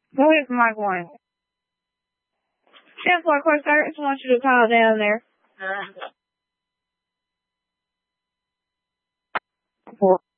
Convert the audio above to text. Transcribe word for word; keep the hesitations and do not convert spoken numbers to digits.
Go ahead for Mike one. ten four, course, I just want you to call down there. Uh,